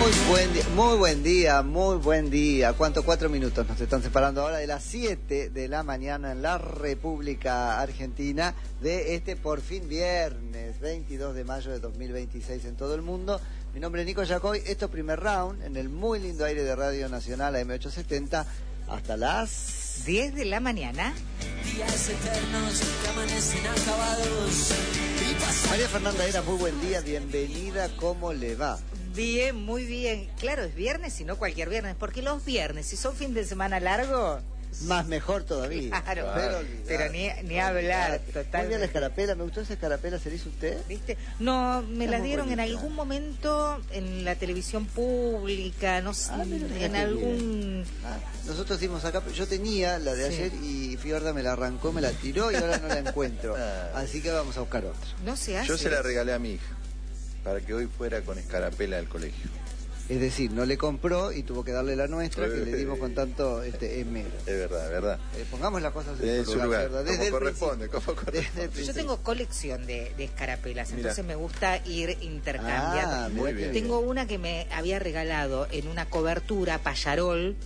Muy buen día. ¿Cuánto? 4 minutos nos están separando ahora de las 7 de la mañana en la República Argentina de este por fin viernes 22 de mayo de 2026 en todo el mundo. Mi nombre es Nico Yacoy, esto es Primer Round en el muy lindo aire de Radio Nacional AM870 hasta las 10 de la mañana. Días eternos que amanecen acabados. María Fernanda Era, muy buen día, bienvenida, ¿cómo le va? Bien, muy bien. Claro, es viernes y no cualquier viernes, porque los viernes, si son fin de semana largo... Más mejor todavía. Claro, pero ni hablar, totalmente. Muy bien la escarapela, me gustó esa escarapela, ¿se la hizo usted? ¿Viste? No, me la dieron bonita. en algún momento en la televisión pública, no sé, en algún... Nosotros dimos acá, yo tenía la de ayer y Fiorda me la arrancó, me la tiró y ahora no la encuentro. Así que vamos a buscar otra. No se hace. Yo se la regalé a mi hija, para que hoy fuera con escarapela al colegio. Es decir, no le compró y tuvo que darle la nuestra que le dimos con tanto esmero. Es verdad, es verdad. Pongamos las cosas En su lugar, Desde como el corresponde. Yo tengo colección de escarapelas, entonces me gusta ir intercambiando. muy bien. Tengo una que me había regalado en una cobertura Payarol.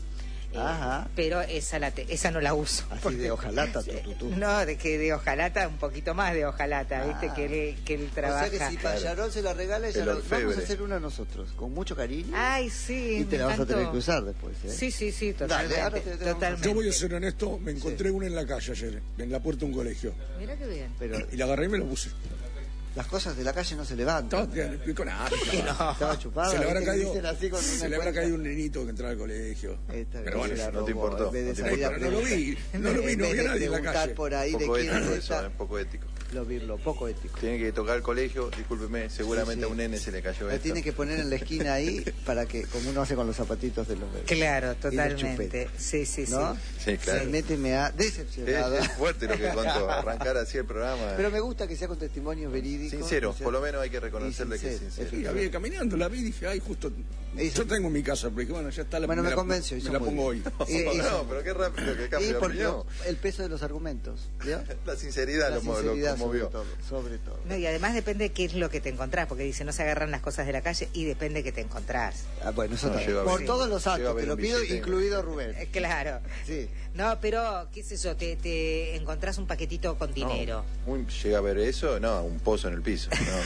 Pero esa no la uso. Así de hojalata, No, de hojalata, un poquito más de hojalata, viste, que él trabaja. O sea que si Payarol se la regala, vamos a hacer una nosotros, con mucho cariño. Ay, sí. Y te la vas a tener que usar después, ¿eh? Sí, totalmente. Dale, totalmente. Yo voy a ser honesto, me encontré una en la calle ayer, en la puerta de un colegio. Mira qué bien. Y la agarré y me la puse. Las cosas de la calle no se levantan. Con nada. Estaba chupada. Se le habrá caído, caído un nenito que entraba al colegio. Pero bueno, no te importó. No lo vi, no había nadie en la calle. Por ahí poco de ético quién eso, poco ético. Lo poco ético. Tiene que tocar el colegio, discúlpeme, seguramente a un nene se le cayó La esto. tiene que poner en la esquina ahí para que, como uno hace con los zapatitos de los bebés. Claro, totalmente. Sí. ¿No? Sí, claro. Nete me ha decepcionado. Es fuerte lo que contó, arrancar así el programa. Pero me gusta que sea con testimonios verídicos. Sincero, por lo menos hay que reconocerle que es sincero. Y la vi caminando, la vi y dije, ay, justo... Yo tengo mi casa, pero dije, bueno, ya está la... Bueno, me convenció. Me la pongo hoy. No, pero qué rápido que cambia de opinión. El peso de los argumentos, ¿vio? La sinceridad lo movió. Sobre todo. No, y además depende de qué es lo que te encontrás, porque dice, no se agarran las cosas de la calle y depende de qué te encontrás. Bueno, eso también. Por todos los actos, te lo pido, incluido Rubén. Claro. Sí. No, pero, qué sé yo, te encontrás un paquetito con dinero. ¿Llega a ver eso? No, un pozo en el piso.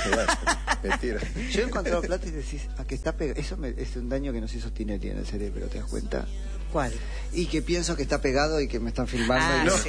No, mentira. Yo he encontrado plata y decís, ¿a qué está pegado? Eso es un daño que nos hizo Tinelli en el cerebro, ¿te das cuenta? ¿Cuál? Y que pienso que está pegado y que me están filmando. Sí.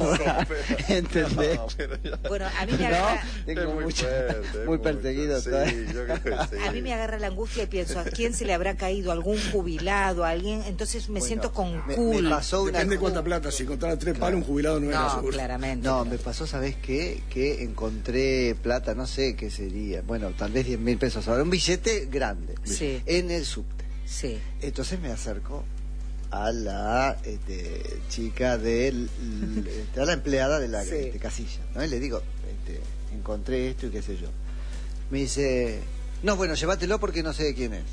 ¿Entendés? Bueno, a mí me agarra... Tengo muy perseguido. Sí, yo creo que sí. A mí me agarra la angustia y pienso, ¿a quién se le habrá caído? ¿Algún jubilado? ¿Alguien? Entonces me siento con me pasó Depende de cuánta plata. Si encontrara 3 palos, un jubilado no era seguro. Claramente. No, me pasó, ¿sabés qué? Que encontré plata, no sé qué sería. Bueno, tal vez 10.000 pesos ahora. Un billete grande. Sí. En el subte. Sí. Entonces me acerco a la chica a la empleada de la casilla, ¿no? Y le digo, encontré esto y qué sé yo. Me dice, no, bueno, llévatelo porque no sé de quién es.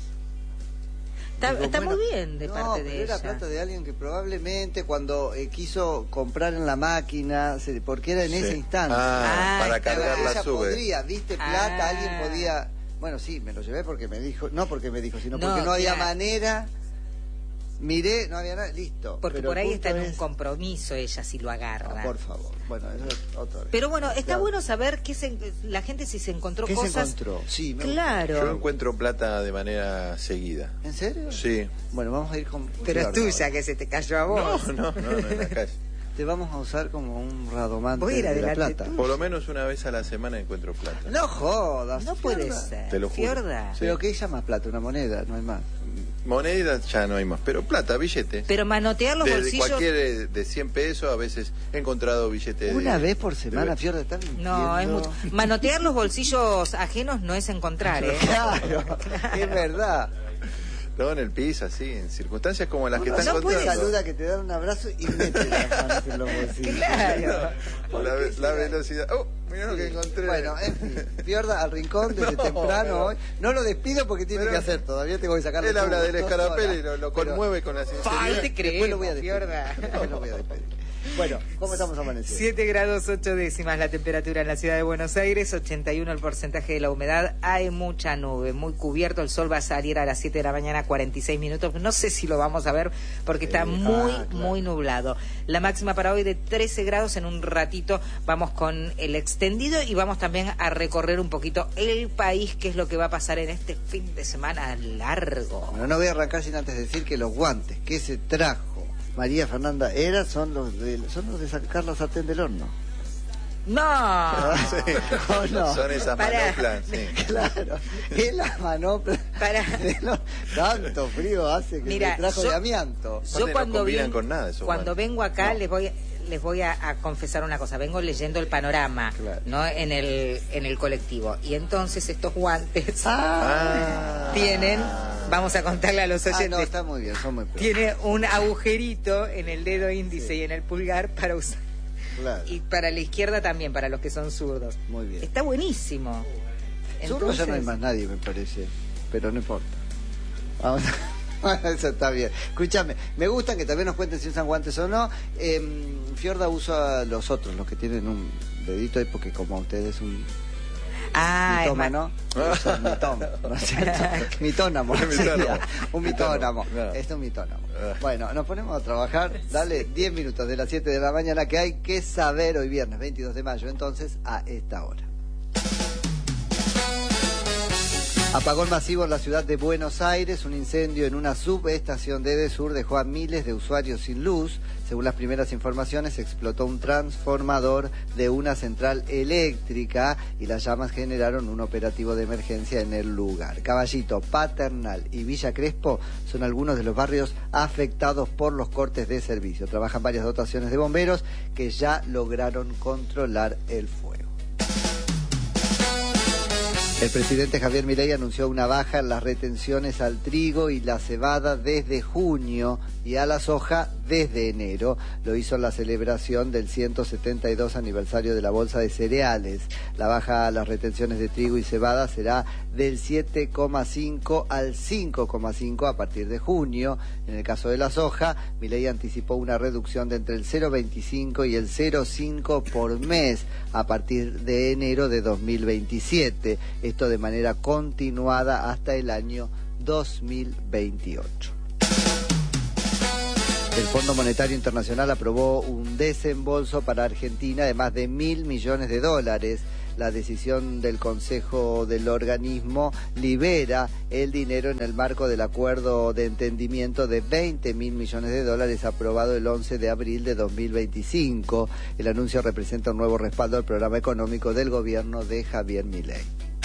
Está muy bien de parte de ella. Era plata de alguien que probablemente cuando quiso comprar en la máquina, porque era en ese instante. Para cargar la ella sube. Podría, viste, plata, alguien podía... Bueno, sí, me lo llevé porque me dijo, no porque me dijo, sino porque no había manera... Miré, no había nada, listo. Porque por ahí está en un compromiso ella si lo agarra. Por favor, bueno, eso es otro. Pero bueno, está bueno saber la gente si se encontró ¿Qué cosas. ¿Qué se encontró? Sí, claro. Yo encuentro plata de manera seguida. ¿En serio? Sí. Bueno, vamos a ir con... Pero es tuya que se te cayó a vos. No, en la calle. Te vamos a usar como un radomante de la plata. Por lo menos una vez a la semana encuentro plata. No jodas. No puede ser. Te lo juro. Fiorda. Pero ¿qué llama plata? Una moneda, no hay más. Monedas ya no hay más, pero plata, billetes. Pero manotear los bolsillos... Cualquier de 100 pesos, a veces he encontrado billetes ¿Una vez por semana, Fiorda? ¿Están No, es mucho. Manotear los bolsillos ajenos no es encontrar, ¿eh? Claro, es verdad. No, en el piso, así, en circunstancias como las que están no contando. Saluda que te dan un abrazo y mete las manos en los bolsillos. Claro. La velocidad. Oh, mira lo que encontré. Bueno, en fin, Fiorda al rincón desde temprano hoy. No lo despido porque tiene que hacer, todavía tengo que sacarle. Él habla del escarapel y lo conmueve con la sinceridad. Te creemos, Después lo voy a despedir. Fiorda. Después lo voy a despedir. Bueno, ¿cómo estamos amaneciendo? 7 grados 8 décimas la temperatura en la ciudad de Buenos Aires, 81 el porcentaje de la humedad, hay mucha nube, muy cubierto, el sol va a salir a las 7 de la mañana, 46 minutos, no sé si lo vamos a ver porque está muy nublado. La máxima para hoy de 13 grados, en un ratito vamos con el extendido y vamos también a recorrer un poquito el país, que es lo que va a pasar en este fin de semana largo. Bueno, no voy a arrancar sin antes decir que los guantes que se trajo María Fernanda Heras son los de sacar la sartén del horno. ¡No! Sí. Oh, no. Son esas manoplas, sí. Claro, es la manopla. Tanto frío hace que Mira, me trajo de amianto. Yo No cuando combinan con nada esos cuando guantes. vengo acá les voy a confesar una cosa. Vengo leyendo el panorama, claro, ¿no? En el colectivo. Y entonces estos guantes tienen, vamos a contarle a los oyentes. No, está muy bien, son muy peores. Tiene un agujerito en el dedo índice y en el pulgar para usar. Claro. Y para la izquierda también, para los que son zurdos. Muy bien. Está buenísimo. Zurdo ya no hay más nadie, me parece. Pero no importa. Vamos a... Eso está bien. Escúchame, me gusta que también nos cuenten si usan guantes o no. Fiorda usa los otros, los que tienen un dedito ahí, porque como ustedes es un mitómano, usa un mitón, ¿no es cierto? Mitónamo, sería un mitónamo. Es un mitónamo. Bueno, nos ponemos a trabajar. Dale 10 minutos de las 7 de la mañana, que hay que saber hoy viernes 22 de mayo, entonces a esta hora. Apagón masivo en la ciudad de Buenos Aires. Un incendio en una subestación de Edesur dejó a miles de usuarios sin luz. Según las primeras informaciones, explotó un transformador de una central eléctrica y las llamas generaron un operativo de emergencia en el lugar. Caballito, Paternal y Villa Crespo son algunos de los barrios afectados por los cortes de servicio. Trabajan varias dotaciones de bomberos que ya lograron controlar el fuego. El presidente Javier Milei anunció una baja en las retenciones al trigo y la cebada desde junio y a la soja desde enero. Lo hizo en la celebración del 172 aniversario de la Bolsa de Cereales. La baja a las retenciones de trigo y cebada será del 7,5 al 5,5 a partir de junio. En el caso de la soja, Milei anticipó una reducción de entre el 0,25 y el 0,5 por mes a partir de enero de 2027. Esto de manera continuada hasta el año 2028. El Fondo Monetario Internacional aprobó un desembolso para Argentina de más de $1.000 millones. La decisión del Consejo del organismo libera el dinero en el marco del acuerdo de entendimiento de $20.000 millones aprobado el 11 de abril de 2025. El anuncio representa un nuevo respaldo al programa económico del gobierno de Javier Milei.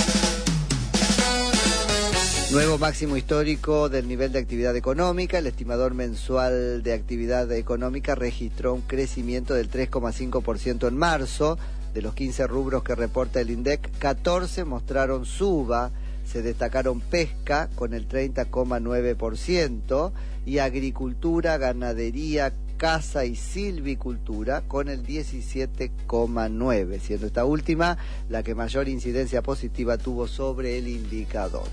Nuevo máximo histórico del nivel de actividad económica. El estimador mensual de actividad económica registró un crecimiento del 3,5% en marzo. De los 15 rubros que reporta el INDEC, 14 mostraron suba. Se destacaron pesca con el 30,9% y agricultura, ganadería, caza y silvicultura con el 17,9%, siendo esta última la que mayor incidencia positiva tuvo sobre el indicador.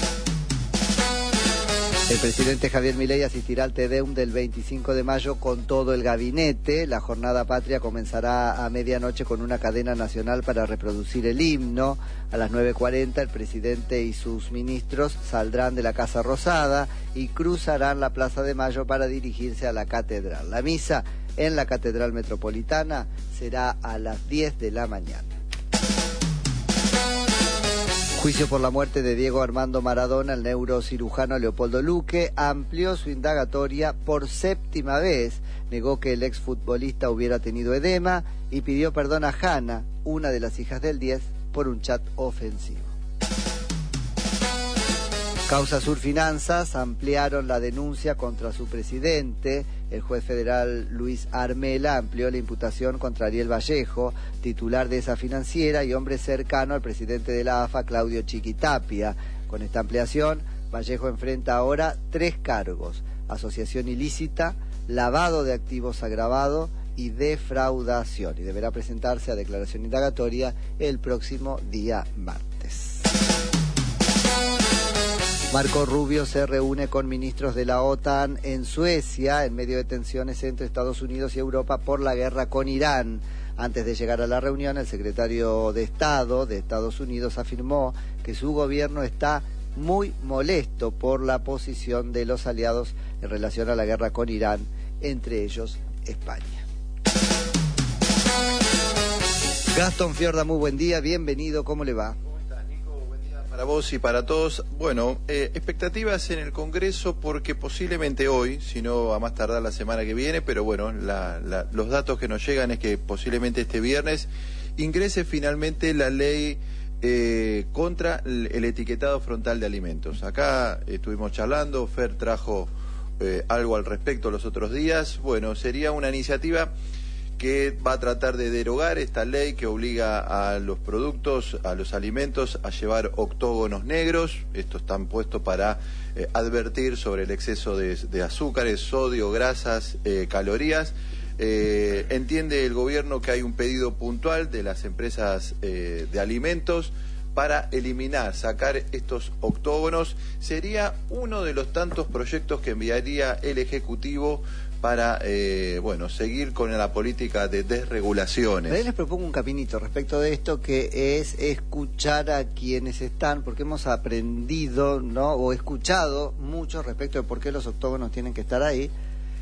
El presidente Javier Milei asistirá al Te-Deum del 25 de mayo con todo el gabinete. La jornada patria comenzará a medianoche con una cadena nacional para reproducir el himno. A las 9:40 el presidente y sus ministros saldrán de la Casa Rosada y cruzarán la Plaza de Mayo para dirigirse a la catedral. La misa en la Catedral Metropolitana será a las 10 de la mañana. Juicio por la muerte de Diego Armando Maradona. El neurocirujano Leopoldo Luque amplió su indagatoria por 7ª vez. Negó que el exfutbolista hubiera tenido edema y pidió perdón a Hanna, una de las hijas del 10, por un chat ofensivo. Causa Sur Finanzas ampliaron la denuncia contra su presidente. El juez federal Luis Armela amplió la imputación contra Ariel Vallejo, titular de esa financiera y hombre cercano al presidente de la AFA, Claudio Chiquitapia. Con esta ampliación, Vallejo enfrenta ahora 3 cargos: asociación ilícita, lavado de activos agravado y defraudación. Y deberá presentarse a declaración indagatoria el próximo día martes. Marco Rubio se reúne con ministros de la OTAN en Suecia en medio de tensiones entre Estados Unidos y Europa por la guerra con Irán. Antes de llegar a la reunión, el secretario de Estado de Estados Unidos afirmó que su gobierno está muy molesto por la posición de los aliados en relación a la guerra con Irán, entre ellos España. Gastón Fiorda, muy buen día, bienvenido, ¿cómo le va? ¿Cómo estás, Nico? Buen día para vos y para todos. Bueno, expectativas en el Congreso porque posiblemente hoy, si no a más tardar la semana que viene, pero bueno, los datos que nos llegan es que posiblemente este viernes ingrese finalmente la ley contra el etiquetado frontal de alimentos. Acá estuvimos charlando, Fer trajo algo al respecto los otros días. Bueno, sería una iniciativa que va a tratar de derogar esta ley que obliga a los productos, a los alimentos, a llevar octógonos negros. Estos están puestos para advertir sobre el exceso de azúcares, sodio, grasas, calorías. Entiende el gobierno que hay un pedido puntual de las empresas de alimentos para eliminar, sacar estos octógonos. Sería uno de los tantos proyectos que enviaría el Ejecutivo para, seguir con la política de desregulaciones. Ahí les propongo un caminito respecto de esto, que es escuchar a quienes están, porque hemos aprendido, ¿no?, o escuchado mucho respecto de por qué los octógonos tienen que estar ahí.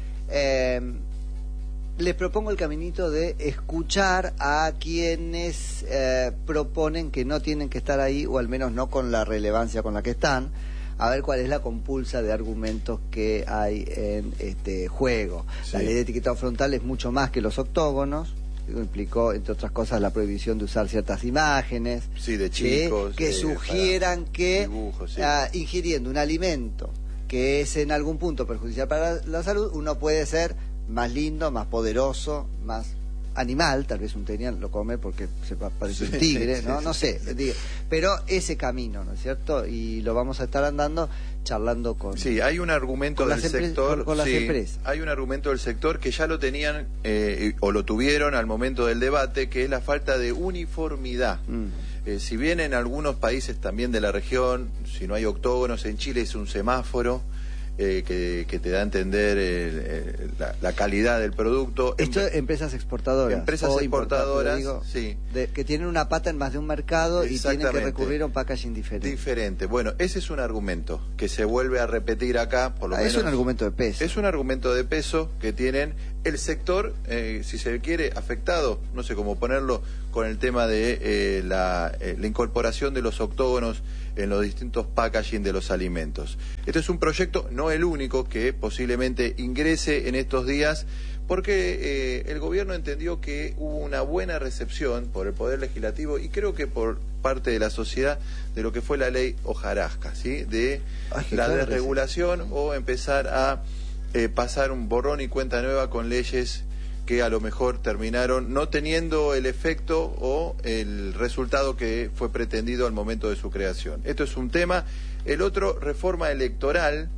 Les propongo el caminito de escuchar a quienes proponen que no tienen que estar ahí, o al menos no con la relevancia con la que están, a ver cuál es la compulsa de argumentos que hay en este juego. Sí. La ley de etiquetado frontal es mucho más que los octógonos. Implicó, entre otras cosas, la prohibición de usar ciertas imágenes, sí, de chicos, que sugieran que dibujos, sí, ingiriendo un alimento que es en algún punto perjudicial para la salud, uno puede ser más lindo, más poderoso, más animal. Tal vez un tenial lo come porque se parece un tigre, ¿no? No sé, pero ese camino, ¿no es cierto? Y lo vamos a estar andando charlando con... Sí, hay un argumento del sector... Con las empresas. Hay un argumento del sector que ya lo tenían o lo tuvieron al momento del debate, que es la falta de uniformidad. Si bien en algunos países también de la región, si no hay octógonos, en Chile es un semáforo, que te da a entender la calidad del producto. Esto empresas exportadoras. Empresas exportadoras, sí. Que tienen una pata en más de un mercado y tienen que recurrir a un packaging diferente. Bueno, ese es un argumento que se vuelve a repetir acá, por lo menos. Es un argumento de peso. Es un argumento de peso que tienen el sector, si se quiere, afectado, no sé cómo ponerlo, con el tema de la incorporación de los octógonos en los distintos packaging de los alimentos. Este es un proyecto, no el único, que posiblemente ingrese en estos días, porque el gobierno entendió que hubo una buena recepción por el Poder Legislativo y creo que por parte de la sociedad de lo que fue la ley hojarasca, ¿sí? De la desregulación, o empezar a pasar un borrón y cuenta nueva con leyes que a lo mejor terminaron no teniendo el efecto o el resultado que fue pretendido al momento de su creación. Esto es un tema. El otro, reforma electoral.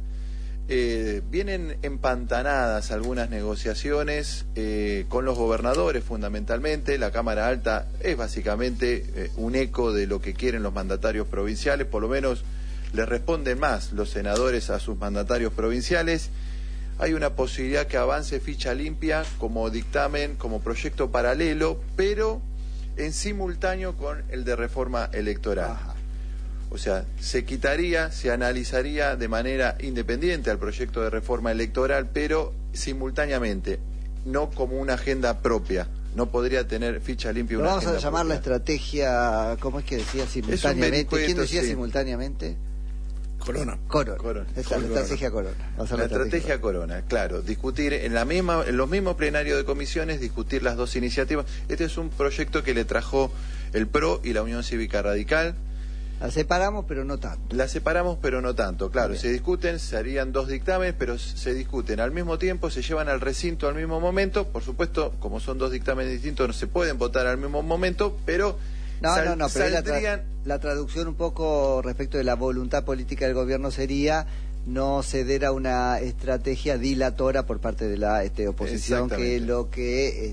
Vienen empantanadas algunas negociaciones con los gobernadores, fundamentalmente. La Cámara Alta es básicamente un eco de lo que quieren los mandatarios provinciales, por lo menos les responden más los senadores a sus mandatarios provinciales. Hay una posibilidad que avance ficha limpia como dictamen, como proyecto paralelo, pero en simultáneo con el de reforma electoral. Ajá. O sea, se quitaría, se analizaría de manera independiente al proyecto de reforma electoral, pero simultáneamente, no como una agenda propia. No podría tener ficha limpia una agenda propia. Vamos a llamar la estrategia, ¿cómo es que decía simultáneamente? ¿Quién decía simultáneamente? Corona. Esa es la estrategia Corona. La estrategia Corona, claro. Discutir en los mismos plenarios de comisiones, discutir las dos iniciativas. Este es un proyecto que le trajo el PRO y la Unión Cívica Radical. La separamos, pero no tanto. Claro. Bien. Se discuten, se harían dos dictámenes, pero se discuten al mismo tiempo, se llevan al recinto al mismo momento. Por supuesto, como son dos dictámenes distintos, no se pueden votar al mismo momento, pero... pero la traducción un poco respecto de la voluntad política del gobierno sería no ceder a una estrategia dilatora por parte de la oposición, que lo que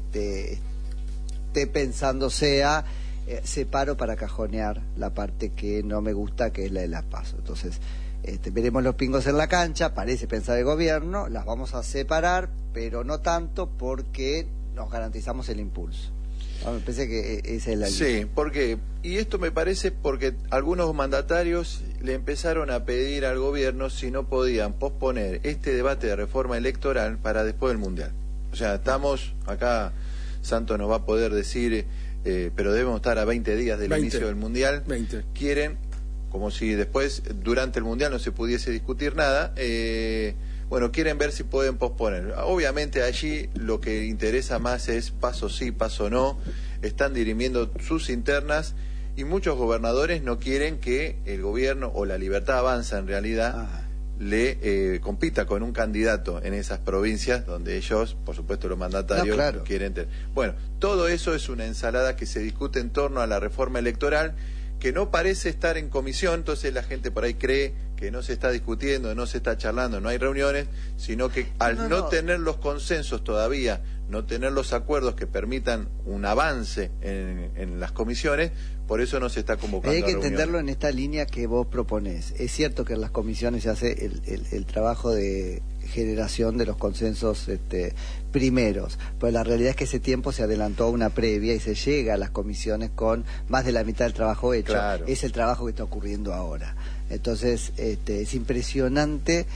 esté pensando sea separo para cajonear la parte que no me gusta, que es la de las PASO. Entonces, veremos los pingos en la cancha, parece pensar el gobierno, las vamos a separar, pero no tanto porque nos garantizamos el impulso. Me parece que esa es la línea. Sí, porque, y esto me parece porque algunos mandatarios le empezaron a pedir al gobierno si no podían posponer este debate de reforma electoral para después del Mundial. O sea, estamos acá, Santos nos va a poder decir, pero debemos estar a 20 días del inicio del Mundial. 20. Quieren, como si después, durante el Mundial no se pudiese discutir nada, bueno, quieren ver si pueden posponer. Obviamente allí lo que interesa más es paso sí, paso no. Están dirimiendo sus internas y muchos gobernadores no quieren que el gobierno, o la Libertad Avanza en realidad, le compita con un candidato en esas provincias donde ellos, por supuesto los mandatarios, quieren tener. Bueno, todo eso es una ensalada que se discute en torno a la reforma electoral, que no parece estar en comisión, entonces la gente por ahí cree que no se está discutiendo, no se está charlando, no hay reuniones, sino que al no tener los consensos todavía, no tener los acuerdos que permitan un avance en las comisiones, por eso no se está convocando. Hay que reuniones. entenderlo en esta línea que vos proponés. Es cierto que en las comisiones se hace el trabajo de generación de los consensos primeros, pero la realidad es que ese tiempo se adelantó a una previa y se llega a las comisiones con más de la mitad del trabajo hecho. Claro. Es el trabajo que está ocurriendo ahora. Entonces es impresionante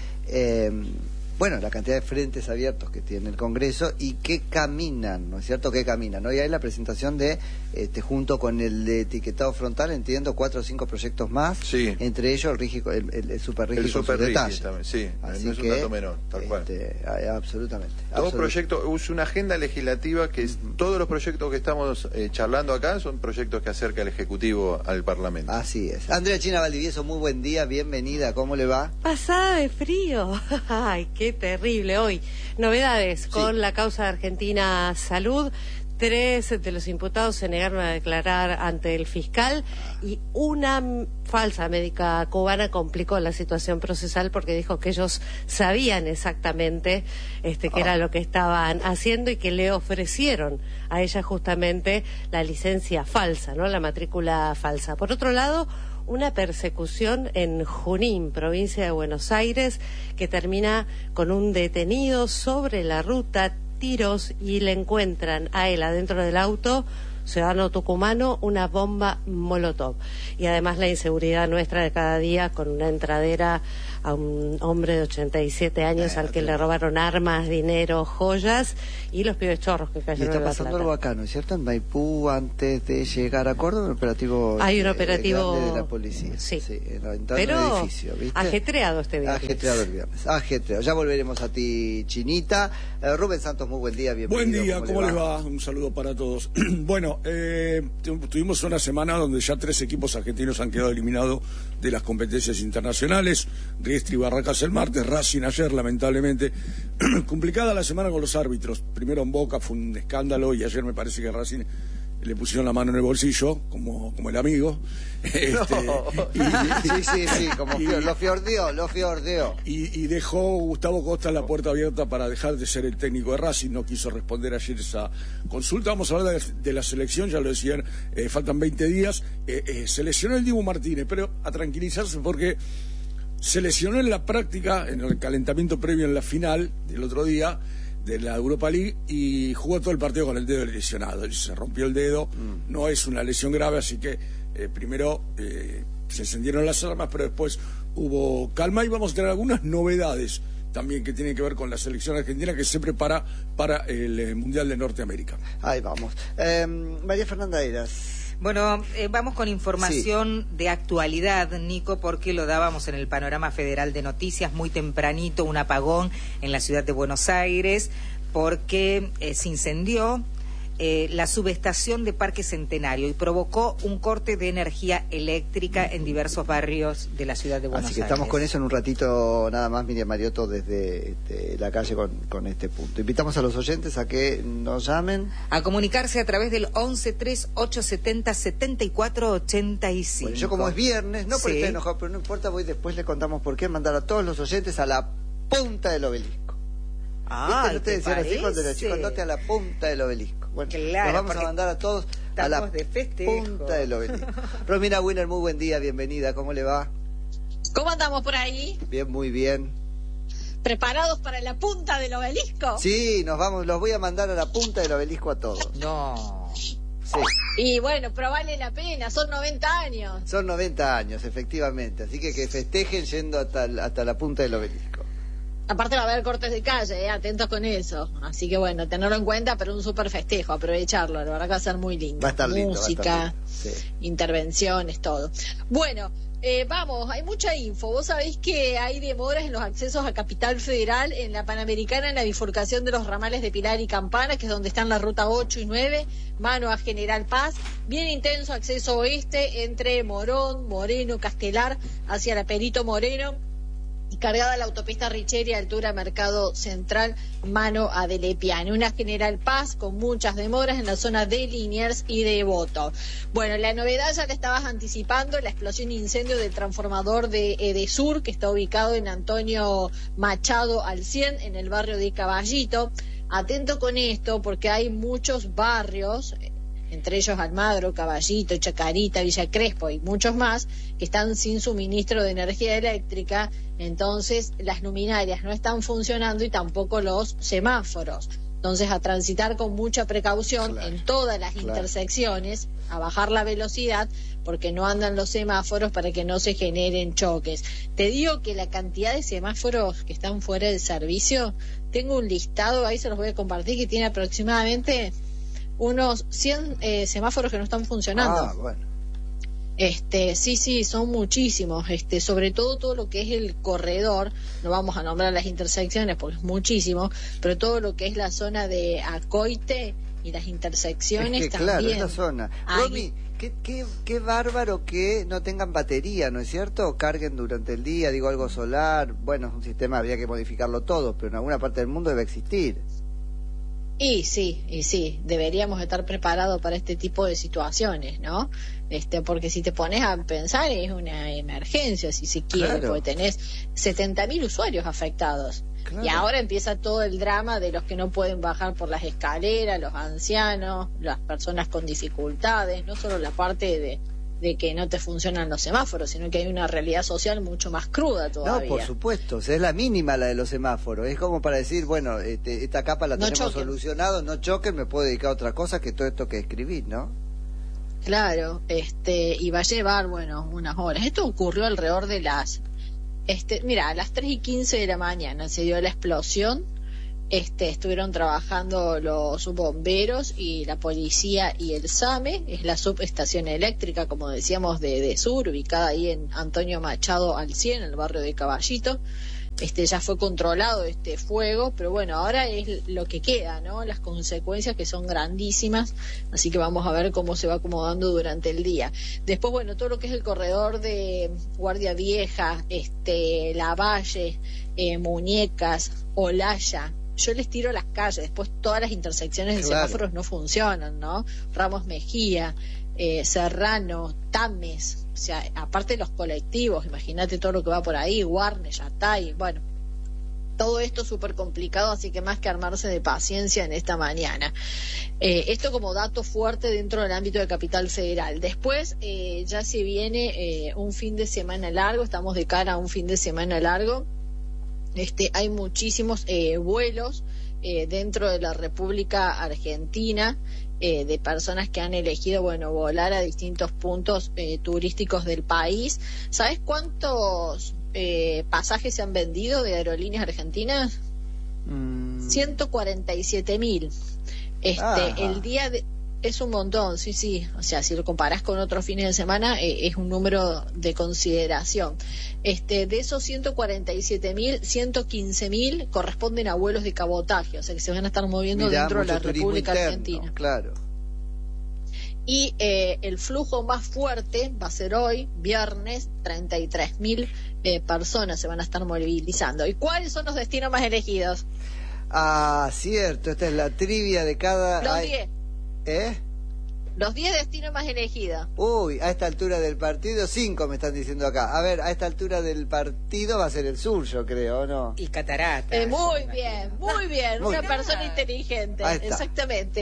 la cantidad de frentes abiertos que tiene el Congreso y que caminan, ¿no es cierto? Que caminan. Hoy hay la presentación de, junto con el de etiquetado frontal, entiendo, 4 o 5 proyectos más, entre ellos el Super Rigi con sus detalles. También, sí, así no es un dato menor, tal cual. Absolutamente. Todo proyecto, es una agenda legislativa que todos los proyectos que estamos charlando acá son proyectos que acerca el Ejecutivo al Parlamento. Así es. Andrea China Valdivieso, muy buen día, bienvenida, ¿cómo le va? Pasada de frío. Ay, qué terrible hoy. Novedades con la causa de Argentina Salud. 3 de los imputados se negaron a declarar ante el fiscal y una falsa médica cubana complicó la situación procesal porque dijo que ellos sabían exactamente que era lo que estaban haciendo y que le ofrecieron a ella justamente la licencia falsa, ¿no? La matrícula falsa. Por otro lado, una persecución en Junín, provincia de Buenos Aires, que termina con un detenido sobre la ruta, tiros, y le encuentran a él adentro del auto, ciudadano tucumano, una bomba molotov. Y además la inseguridad nuestra de cada día con una entradera a un hombre de 87 años al que le robaron armas, dinero, joyas y los pibes chorros que cayeron en La Plata. Y está pasando algo acá, ¿no es cierto? En Maipú, antes de llegar a Córdoba, un operativo. Hay un operativo grande de la policía. Sí. Pero en el edificio, ¿viste? Ajetreado este viernes. Ajetreado el viernes. Ajetreado. Ya volveremos a ti, Chinita. Rubén Santos, muy buen día, bienvenido. Buen día, ¿cómo les va? Un saludo para todos. Bueno, tuvimos una semana donde ya 3 equipos argentinos han quedado eliminados de las competencias internacionales. Riestra y Barracas el martes, Racing ayer, lamentablemente. Complicada la semana con los árbitros. Primero en Boca fue un escándalo y ayer me parece que Racing le pusieron la mano en el bolsillo, como el amigo. Sí, como lo fiordeó. Y dejó Gustavo Costa la puerta abierta para dejar de ser el técnico de Racing. No quiso responder ayer esa consulta. Vamos a hablar de la selección, ya lo decían, faltan 20 días. Se lesionó el Dibu Martínez, pero a tranquilizarse porque se lesionó en la práctica, en el calentamiento previo en la final del otro día de la Europa League, y jugó todo el partido con el dedo lesionado. Se rompió el dedo, no es una lesión grave, así que primero se encendieron las alarmas, pero después hubo calma y vamos a tener algunas novedades también que tienen que ver con la selección argentina que se prepara para el Mundial de Norteamérica. Ahí vamos. María Fernanda Eras. Bueno, vamos con información de actualidad, Nico, porque lo dábamos en el panorama federal de noticias muy tempranito, un apagón en la ciudad de Buenos Aires, porque se incendió la subestación de Parque Centenario y provocó un corte de energía eléctrica en diversos barrios de la ciudad de Buenos Aires. Así que estamos con eso en un ratito nada más, Miriam Mariotto, desde la calle con este punto. Invitamos a los oyentes a que nos llamen. A comunicarse a través del 1138707485. Bueno, yo como es viernes, no por estar enojado, pero no importa, después le contamos por qué, mandar a todos los oyentes a la punta del obelisco. Ah, ¿no te decían así cuando era chico? Andate a la punta del obelisco. Bueno, claro, nos vamos a mandar a todos a la punta del obelisco. Romina Wiener, muy buen día, bienvenida, ¿cómo le va? ¿Cómo andamos por ahí? Bien, muy bien. ¿Preparados para la punta del obelisco? Sí, nos vamos, los voy a mandar a la punta del obelisco a todos. No. Sí. Y bueno, pero vale la pena, son 90 años. Son 90 años, efectivamente. Así que festejen yendo hasta la punta del obelisco. Aparte va a haber cortes de calle, atentos con eso. Así que bueno, tenerlo en cuenta, pero un súper festejo, aprovecharlo. La verdad que va a ser muy lindo. Va a estar lindo. Música, va a estar lindo. Sí. intervenciones, todo. Bueno, vamos, hay mucha info. Vos sabéis que hay demoras en los accesos a Capital Federal, en la Panamericana, en la bifurcación de los ramales de Pilar y Campana, que es donde están la ruta 8 y 9, mano a General Paz. Bien intenso acceso oeste entre Morón, Moreno, Castelar, hacia la Perito Moreno. Y cargada la autopista Richeri, altura Mercado Central, mano a Delepiane. Una General Paz con muchas demoras en la zona de Liniers y de Devoto. Bueno, la novedad ya la estabas anticipando, la explosión e incendio del transformador de Edesur, que está ubicado en Antonio Machado al 100, en el barrio de Caballito. Atento con esto, porque hay muchos barrios, entre ellos Almagro, Caballito, Chacarita, Villa Crespo y muchos más, que están sin suministro de energía eléctrica. Entonces las luminarias no están funcionando y tampoco los semáforos. Entonces a transitar con mucha precaución en todas las intersecciones, a bajar la velocidad porque no andan los semáforos para que no se generen choques. Te digo que la cantidad de semáforos que están fuera del servicio, tengo un listado, ahí se los voy a compartir, que tiene aproximadamente unos 100 semáforos que no están funcionando. Ah, bueno. Sí, son muchísimos, sobre todo lo que es el corredor, no vamos a nombrar las intersecciones porque es muchísimo, pero todo lo que es la zona de Acoite y las intersecciones es que, también. Claro, esa zona. Romy, qué bárbaro que no tengan batería, ¿no es cierto? O carguen durante el día, digo algo solar, bueno, es un sistema, habría que modificarlo todo, pero en alguna parte del mundo debe existir. Y sí, deberíamos estar preparados para este tipo de situaciones, ¿no? Porque si te pones a pensar es una emergencia, si se quiere, porque tenés 70.000 usuarios afectados. Claro. Y ahora empieza todo el drama de los que no pueden bajar por las escaleras, los ancianos, las personas con dificultades, no solo la parte de que no te funcionan los semáforos, sino que hay una realidad social mucho más cruda todavía. No, por supuesto, o sea, es la mínima la de los semáforos, es como para decir, bueno, esta capa la tenemos solucionado, no choquen, me puedo dedicar a otra cosa que todo esto que escribí, ¿no? Claro, y va a llevar, bueno, unas horas. Esto ocurrió alrededor de las, mira, a las 3:15 de la mañana se dio la explosión. Estuvieron trabajando los bomberos y la policía y el SAME, es la subestación eléctrica, como decíamos, de Sur, ubicada ahí en Antonio Machado al 100, en el barrio de Caballito. Ya fue controlado este fuego, pero bueno, ahora es lo que queda, ¿no? Las consecuencias, que son grandísimas, así que vamos a ver cómo se va acomodando durante el día. Después, bueno, todo lo que es el corredor de Guardia Vieja, Lavalle, Muñecas, Olaya. Yo les tiro las calles, después todas las intersecciones de semáforos no funcionan, ¿no? Ramos Mejía, Serrano, Tames, o sea, aparte de los colectivos, imagínate todo lo que va por ahí, Guarne, Yatay, bueno, todo esto súper complicado, así que más que armarse de paciencia en esta mañana. Esto como dato fuerte dentro del ámbito de Capital Federal. Después ya se viene un fin de semana largo, estamos de cara a un fin de semana largo. Hay muchísimos vuelos dentro de la República Argentina de personas que han elegido, bueno, volar a distintos puntos turísticos del país. ¿Sabes cuántos pasajes se han vendido de aerolíneas argentinas? 147.000. El día de... Es un montón, sí. O sea, si lo comparás con otros fines de semana, es un número de consideración. De esos 147.000, 115.000 corresponden a vuelos de cabotaje, o sea que se van a estar moviendo dentro de la República Argentina. Claro. Y el flujo más fuerte va a ser hoy, viernes, 33.000 personas se van a estar movilizando. ¿Y cuáles son los destinos más elegidos? Ah, cierto, esta es la trivia de cada... Los 10. Los 10 destinos más elegidos. Uy, a esta altura del partido, 5 me están diciendo acá. A ver, a esta altura del partido va a ser el sur, yo creo, ¿o no? Y Cataratas. Muy bien, una persona inteligente. Exactamente.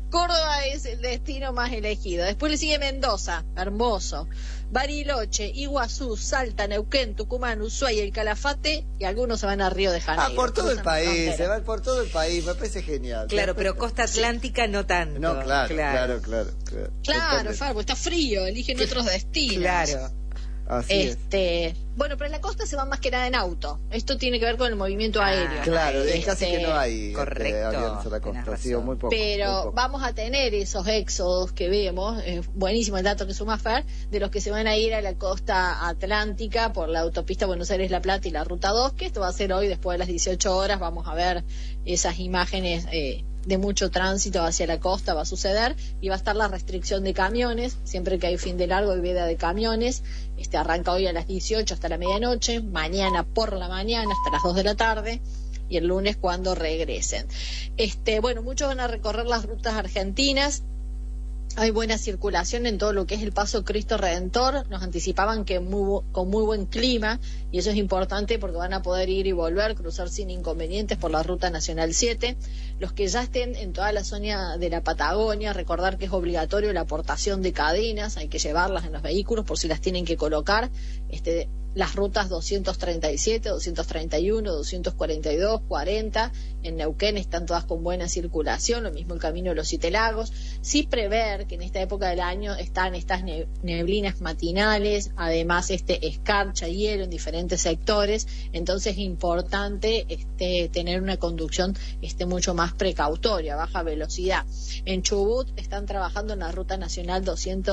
Córdoba es el destino más elegido. Después le sigue Mendoza, hermoso. Bariloche, Iguazú, Salta, Neuquén, Tucumán, Ushuaia, el Calafate, y algunos se van a Río de Janeiro. Por todo el Cruzan la país, frontera. se van por todo el país, me parece genial. Claro, pero costa atlántica no tanto. No, claro. Claro, Totalmente. Farbo, está frío, eligen otros destinos. Claro. Así es. Bueno, pero en la costa se van más que nada en auto. Esto tiene que ver con el movimiento aéreo. Claro, es casi que no hay correcto, aviones a la tenés costa, ha razón. sido muy poco. Pero muy poco. vamos a tener esos éxodos que vemos, buenísimo el dato que suma Fer, de los que se van a ir a la costa atlántica por la autopista Buenos Aires-La Plata y la Ruta 2, que esto va a ser hoy después de las 18 horas, vamos a ver esas imágenes de mucho tránsito hacia la costa, va a suceder, y va a estar la restricción de camiones, siempre que hay fin de largo y veda de camiones, arranca hoy a las 18 hasta la medianoche, mañana por la mañana hasta las 2 de la tarde, y el lunes cuando regresen. Bueno, muchos van a recorrer las rutas argentinas. Hay buena circulación en todo lo que es el Paso Cristo Redentor. Nos anticipaban que con muy buen clima, y eso es importante porque van a poder ir y volver, cruzar sin inconvenientes por la Ruta Nacional 7. Los que ya estén en toda la zona de la Patagonia, recordar que es obligatorio la aportación de cadenas, hay que llevarlas en los vehículos por si las tienen que colocar. Las rutas 237, 231, 242, 40 en Neuquén están todas con buena circulación, lo mismo el camino de los Siete Lagos. Sí prever que en esta época del año están estas neblinas matinales, además escarcha, hielo en diferentes sectores, entonces es importante tener una conducción mucho más precautoria, baja velocidad. En Chubut están trabajando en la Ruta Nacional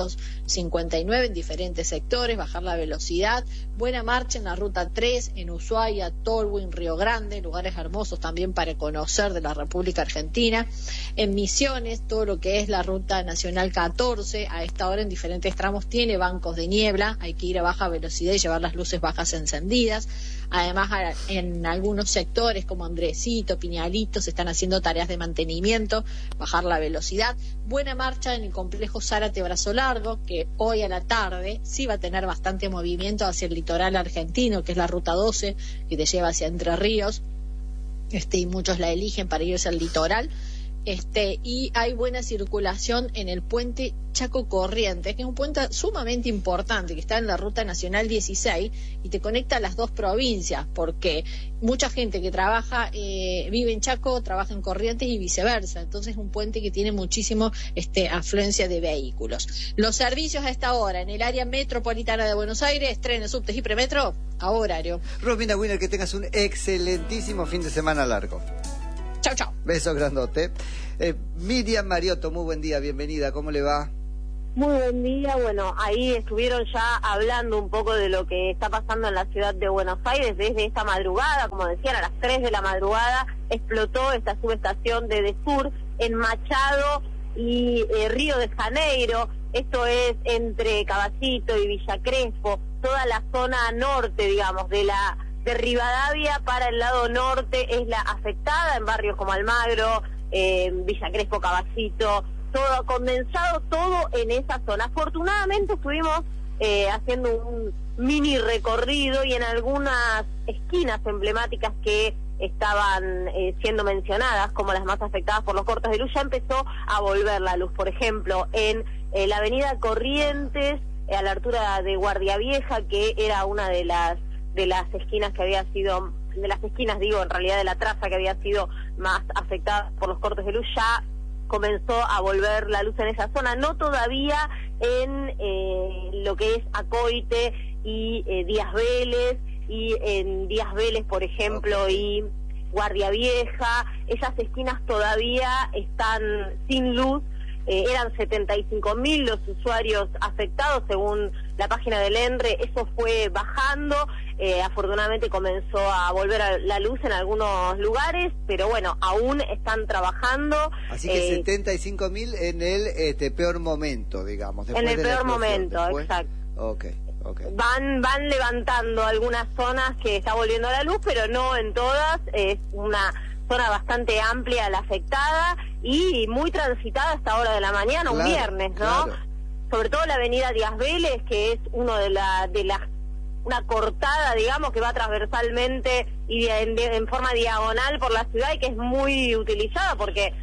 259 en diferentes sectores, bajar la velocidad. Buena marcha en la Ruta 3, en Ushuaia, Tolwyn, Río Grande, lugares hermosos también para conocer de la República Argentina. En Misiones, todo lo que es la Ruta Nacional 14, a esta hora en diferentes tramos tiene bancos de niebla, hay que ir a baja velocidad y llevar las luces bajas encendidas. Además, en algunos sectores como Andresito, Piñalito, se están haciendo tareas de mantenimiento, bajar la velocidad. Buena marcha en el complejo Zárate Brazo Largo, que hoy a la tarde sí va a tener bastante movimiento hacia el litoral argentino, que es la Ruta 12, que te lleva hacia Entre Ríos, y muchos la eligen para irse al litoral. Y hay buena circulación en el puente Chaco Corrientes, que es un puente sumamente importante, que está en la Ruta Nacional 16 y te conecta a las dos provincias, porque mucha gente que trabaja, vive en Chaco, trabaja en Corrientes y viceversa. Entonces es un puente que tiene muchísimo afluencia de vehículos. Los servicios a esta hora en el área metropolitana de Buenos Aires, trenes, subtes y premetro, a horario. Romina Winner, que tengas un excelentísimo fin de semana largo. Chau, chau. Besos grandote. Miriam Mariotto, muy buen día, bienvenida, ¿cómo le va? Muy buen día, bueno, ahí estuvieron ya hablando un poco de lo que está pasando en la ciudad de Buenos Aires desde esta madrugada, como decían, a las 3 de la madrugada explotó esta subestación de Desur en Machado y Río de Janeiro, esto es entre Caballito y Villa Crespo, toda la zona norte, digamos, de Rivadavia para el lado norte es la afectada, en barrios como Almagro, Villa Crespo, Caballito, todo condensado, todo en esa zona. Afortunadamente estuvimos haciendo un mini recorrido y en algunas esquinas emblemáticas que estaban siendo mencionadas como las más afectadas por los cortes de luz, ya empezó a volver la luz. Por ejemplo, en la avenida Corrientes, a la altura de Guardia Vieja, que era una de las esquinas que había sido, de las esquinas digo, en realidad de la traza que había sido más afectada por los cortes de luz, ya comenzó a volver la luz en esa zona, no todavía en lo que es Acoite y Díaz Vélez, y en Díaz Vélez, por ejemplo, y Guardia Vieja, esas esquinas todavía están sin luz. Eran 75.000 los usuarios afectados según la página del ENRE, eso fue bajando, afortunadamente comenzó a volver a la luz en algunos lugares, pero bueno, aún están trabajando. Así que 75.000 en el peor momento, digamos. En el peor momento, exacto. Okay. Van levantando algunas zonas que está volviendo a la luz, pero no en todas, es una zona bastante amplia la afectada y muy transitada a esta hora de la mañana, claro, un viernes, ¿no? Claro. Sobre todo la avenida Díaz Vélez, que es uno de las una cortada, digamos, que va transversalmente y en forma diagonal por la ciudad y que es muy utilizada porque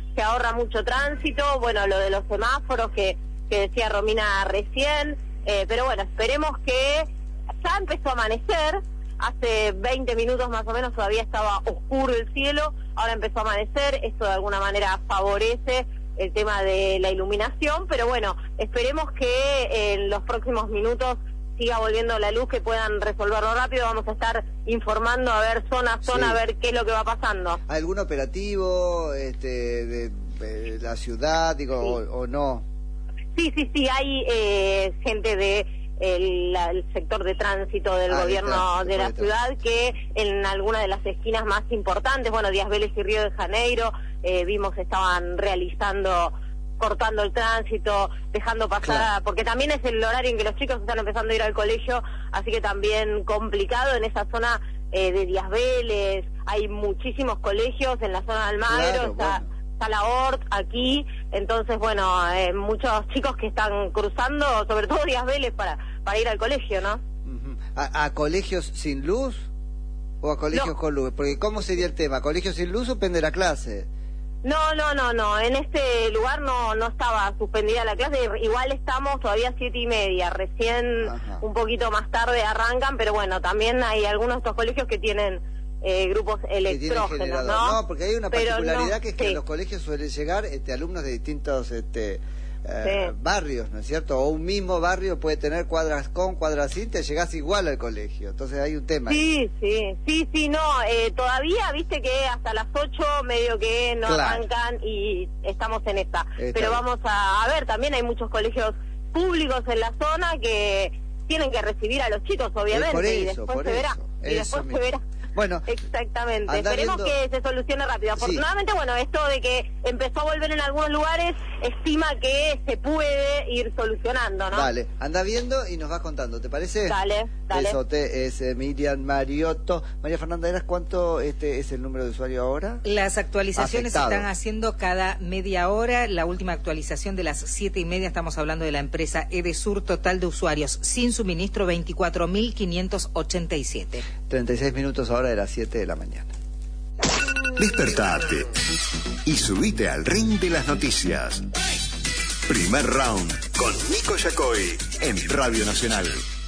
se ahorra mucho tránsito, bueno, lo de los semáforos que decía Romina recién, pero bueno, esperemos que ya empezó a amanecer, hace 20 minutos más o menos todavía estaba oscuro el cielo, ahora empezó a amanecer, esto de alguna manera favorece el tema de la iluminación, pero bueno, esperemos que en los próximos minutos siga volviendo la luz, que puedan resolverlo rápido. Vamos a estar informando a ver zona a zona, a ver qué es lo que va pasando. ¿Algún operativo de la ciudad, digo, o no? Sí, hay gente de el sector de tránsito del gobierno de la ciudad que en alguna de las esquinas más importantes, bueno, Díaz Vélez y Río de Janeiro, vimos estaban cortando el tránsito, dejando pasar, porque también es el horario en que los chicos están empezando a ir al colegio, así que también complicado en esa zona de Díaz Vélez. Hay muchísimos colegios en la zona de Almagro, está la Hort aquí, entonces bueno, muchos chicos que están cruzando, sobre todo Díaz Vélez, para ir al colegio, ¿no? ¿A colegios sin luz o a colegios con luz? Porque ¿cómo sería el tema? ¿Colegios sin luz suspende la clase? No, en este lugar no estaba suspendida la clase, igual estamos todavía 7:30, recién un poquito más tarde arrancan, pero bueno, también hay algunos de estos colegios que tienen grupos electrógenos, ¿no? Porque hay una particularidad que es que en los colegios suelen llegar alumnos de distintos barrios, ¿no es cierto? O un mismo barrio puede tener cuadras con, cuadras sin, te llegás igual al colegio, entonces hay un tema. Sí, todavía, viste que hasta las 8 medio que no arrancan y estamos en esta. Pero vamos a ver, también hay muchos colegios públicos en la zona que tienen que recibir a los chicos, obviamente, y después se verá. Bueno, exactamente, esperemos que se solucione rápido. Afortunadamente, bueno, esto de que empezó a volver en algunos lugares, estima que se puede ir solucionando, ¿no? Dale, anda viendo y nos vas contando, ¿te parece? Dale. Besote, es Miriam Mariotto. María Fernanda Heras, ¿cuánto es el número de usuario ahora? Las actualizaciones se están haciendo cada media hora. La última actualización de las 7:30, estamos hablando de la empresa Edesur, total de usuarios sin suministro 24.587. 36 minutos ahora de las 7 de la mañana. Despertate y subite al ring de las noticias. Primer round con Nico Yacoy en Radio Nacional.